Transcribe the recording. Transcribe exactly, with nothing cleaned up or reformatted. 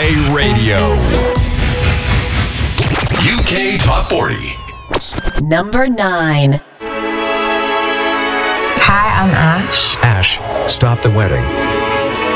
Play Radio. U K Top forty. Number nine. Hi, I'm Ash. Ash, Stop the Wedding.